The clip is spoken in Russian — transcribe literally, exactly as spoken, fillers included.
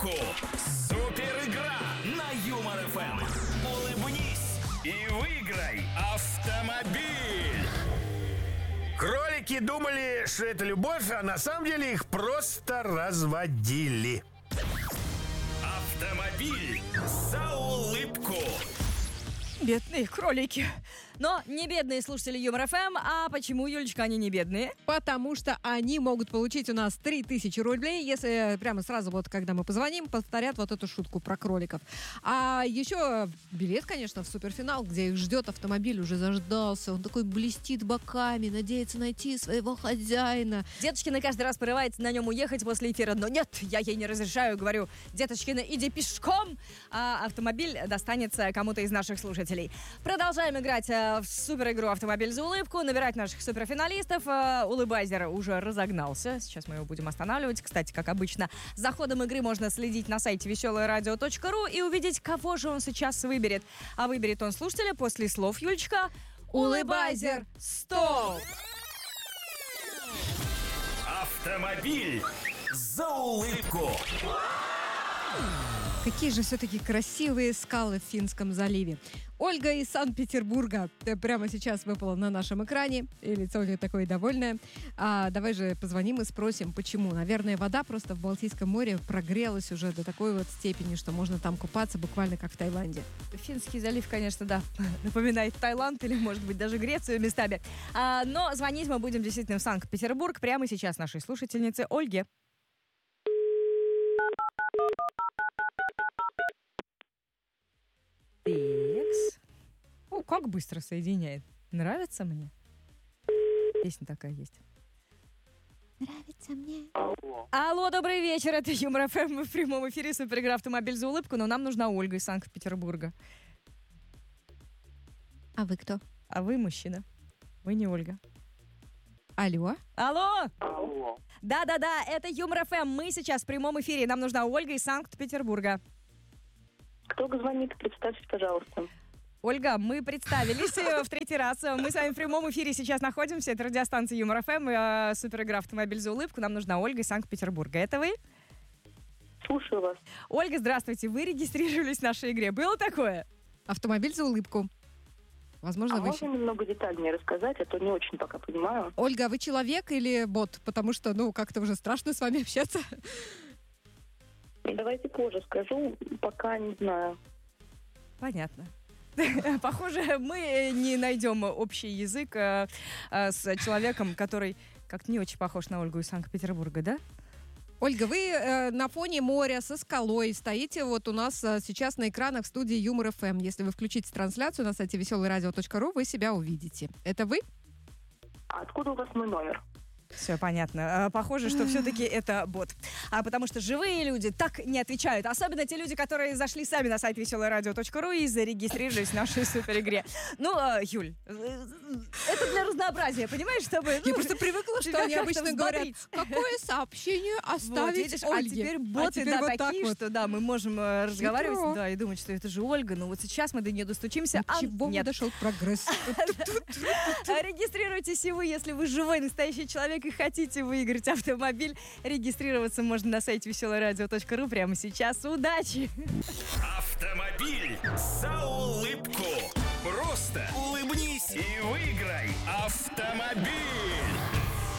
улыбку. Супер игра на Юмор эф эм. Улыбнись и выиграй автомобиль. Кролики думали, что это любовь, а на самом деле их просто разводили. Автомобиль за улыбку. Бедные кролики. Но не бедные слушатели Юмор эф эм. А почему, Юлечка, они не бедные? Потому что они могут получить у нас три тысячи рублей, если прямо сразу, вот когда мы позвоним, повторят вот эту шутку про кроликов. А еще билет, конечно, в суперфинал, где их ждет автомобиль, уже заждался. Он такой блестит боками, надеется найти своего хозяина. Деточкина каждый раз порывается на нем уехать после эфира, но нет, я ей не разрешаю. Говорю: Деточкина, иди пешком, а автомобиль достанется кому-то из наших слушателей. Продолжаем играть в супер игру «Автомобиль за улыбку», набирать наших суперфиналистов. Улыбайзер уже разогнался. Сейчас мы его будем останавливать. Кстати, как обычно, за ходом игры можно следить на сайте веселое радио точка ру и увидеть, кого же он сейчас выберет. А выберет он слушателя после слов, Юлечка: «Улыбайзер, стоп!» Автомобиль за улыбку. Какие же все-таки красивые скалы в Финском заливе. Ольга из Санкт-Петербурга прямо сейчас выпала на нашем экране, и лицо у нее такое довольное. А, давай же позвоним и спросим, почему. Наверное, вода просто в Балтийском море прогрелась уже до такой вот степени, что можно там купаться буквально как в Таиланде. Финский залив, конечно, да, напоминает Таиланд или, может быть, даже Грецию местами. А, но звонить мы будем действительно в Санкт-Петербург прямо сейчас нашей слушательнице Ольге. Экс. О, как быстро соединяет. Нравится мне? Песня такая есть. Нравится мне. Алло. Алло, добрый вечер. Это Юмор эф эм. Мы в прямом эфире супер игра «Автомобиль за улыбку», но нам нужна Ольга из Санкт-Петербурга. А вы кто? А вы мужчина. Вы не Ольга. Алло? Алло! Алло. Да-да-да, это Юмор эф эм. Мы сейчас в прямом эфире. Нам нужна Ольга из Санкт-Петербурга. Кто звонит? Представьтесь, пожалуйста. Ольга, мы представились в третий раз. Мы с вами в прямом эфире сейчас находимся. Это радиостанция Юмор эф эм и супер игра «Автомобиль за улыбку». Нам нужна Ольга из Санкт-Петербурга. Это вы? Слушаю вас. Ольга, здравствуйте. Вы регистрировались в нашей игре. Было такое? Автомобиль за улыбку. Возможно, А вы... можно немного детальнее рассказать, а то не очень пока понимаю. Ольга, а вы человек или бот? Потому что, ну, как-то уже страшно с вами общаться. Давайте позже скажу, пока не знаю. Понятно. Похоже, мы не найдем общий язык э, э, с человеком, который как-то не очень похож на Ольгу из Санкт-Петербурга, да? Ольга, вы э, на фоне моря со скалой стоите вот у нас э, сейчас на экранах в студии Юмор эф эм. Если вы включите трансляцию на сайте веселое радио точка ру, вы себя увидите. Это вы? А откуда у вас мой номер? Все понятно. Похоже, что все-таки это бот. А потому что живые люди так не отвечают. Особенно те люди, которые зашли сами на сайт веселое радио точка ру и зарегистрировались в нашей суперигре. Ну, Юль, это для разнообразия, понимаешь, чтобы... Я ну, просто привыкла, что они обычно говорят, какое сообщение оставить вот, видишь, Ольге. А теперь боты, а теперь да, вот такие, так вот. что да, мы можем э, разговаривать, Хитро. да, и думать, что это же Ольга. Но вот сейчас мы до нее достучимся, До а чего нет. дошел прогресс? Регистрируйтесь и вы, если вы живой, настоящий человек и хотите выиграть автомобиль. Регистрироваться можно на сайте веселое радио точка ру прямо сейчас. Удачи! Автомобиль за улыбку. Просто улыбнись и выиграй автомобиль.